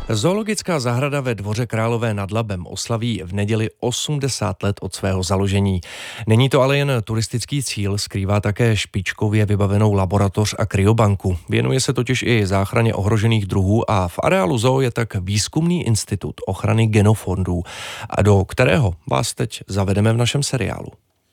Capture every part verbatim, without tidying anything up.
Zoologická zahrada ve Dvoře Králové nad Labem oslaví v neděli osmdesát let od svého založení. Není to ale jen turistický cíl, skrývá také špičkově vybavenou laboratoř a kryobanku. Věnuje se totiž i záchraně ohrožených druhů a v areálu zoo je tak výzkumný institut ochrany genofondů, a do kterého vás teď zavedeme v našem seriálu.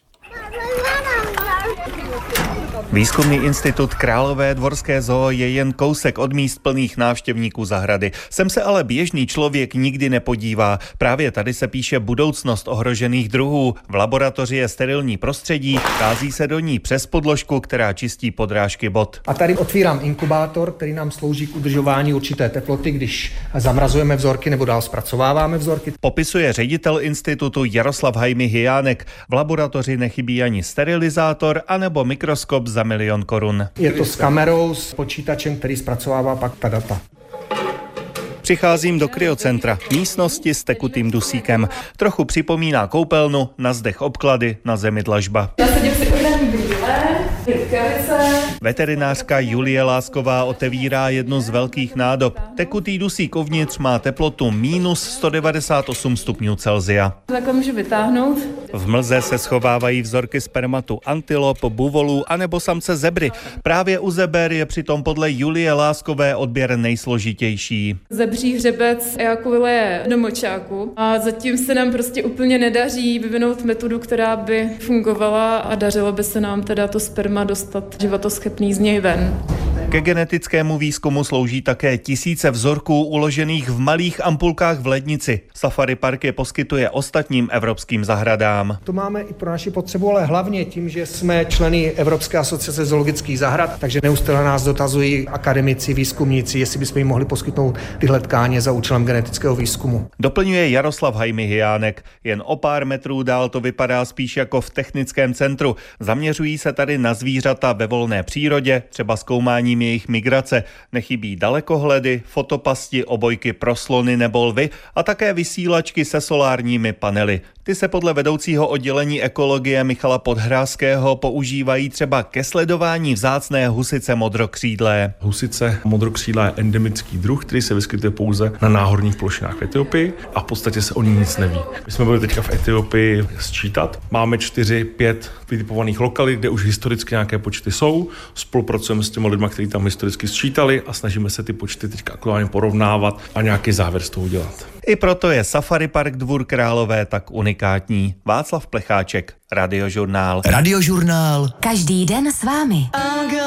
Výzkumný institut Králové dvorské zoo je jen kousek od míst plných návštěvníků zahrady. Sem se ale běžný člověk nikdy nepodívá. Právě tady se píše budoucnost ohrožených druhů. V laboratoři je sterilní prostředí, kází se do ní přes podložku, která čistí podrážky bot. A tady otvírám inkubátor, který nám slouží k udržování určité teploty, když zamrazujeme vzorky nebo dál zpracováváme vzorky. Popisuje ředitel institutu Jaroslav Hajmy-Hyjánek. V laboratoři nechybí ani sterilizátor anebo mikroskop za milion korun. Je to s kamerou, s počítačem, který zpracovává pak ta data. Přicházím do kryocentra, místnosti s tekutým dusíkem. Trochu připomíná koupelnu, na zdech obklady, na zemi dlažba. Veterinářka Julie Lásková otevírá jednu z velkých nádob. Tekutý dusík uvnitř má teplotu minus sto devadesát osm stupňů Celsia. Takhle můžu vytáhnout. V mlze se schovávají vzorky spermatu antilop, buvolů anebo samce zebry. Právě u zeber je přitom podle Julie Láskové odběr nejsložitější. Zebří hřebec ejakuluje do močáku a zatím se nám prostě úplně nedaří vyvinout metodu, která by fungovala a dařilo by se nám teda to sperma dostat životoschopný z něj ven. Ke genetickému výzkumu slouží také tisíce vzorků uložených v malých ampulkách v lednici. Safari Park je poskytuje ostatním evropským zahradám. To máme i pro naši potřebu, ale hlavně tím, že jsme členy Evropské asociace zoologických zahrad, takže neustále nás dotazují akademici, výzkumníci, jestli bychom jim mohli poskytnout tyhle tkáně za účelem genetického výzkumu. Doplňuje Jaroslav Hajmy-Hyjánek. Jen o pár metrů dál to vypadá spíš jako v technickém centru. Zaměřují se tady na zvířata ve volné přírodě, třeba zkoumáním jejich migrace. Nechybí dalekohledy, fotopasti, obojky pro slony nebo lvy a také vysílačky se solárními panely. Ty se podle vedoucího oddělení ekologie Michala Podhrázkého používají třeba ke sledování vzácné husice modrokřídlé. Husice modrokřídlá je endemický druh, který se vyskytuje pouze na náhorních plošinách v Etiopii a v podstatě se o ní nic neví. My jsme byli teďka v Etiopii sčítat. Máme čtyři, pět vytipovaných lokalit, kde už historicky nějaké počty jsou. Spolupracujeme s těmi lidmi, kteří tam historicky sčítali a snažíme se ty počty teďka aktuálně porovnávat a nějaký závěr z toho udělat. I proto je Safari Park Dvůr Králové tak unikátní. Václav Plecháček, Radiožurnál. Radiožurnál. Každý den s vámi.